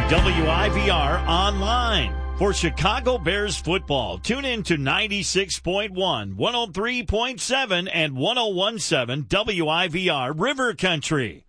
WIVR Online. For Chicago Bears football, tune in to 96.1, 103.7, and 101.7 WIVR River Country.